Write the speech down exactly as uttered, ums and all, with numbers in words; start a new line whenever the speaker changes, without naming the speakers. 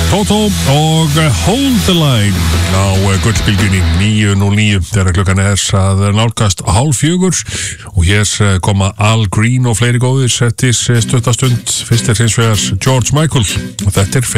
Toto og Hold the Line á gullbylgjunni níu núll níu þegar klukkan er að nálgast hálf fjögur og hér koma Al Green og fleiri góðir settis stuttastund. Fyrst er hins vegar George Michael og þetta er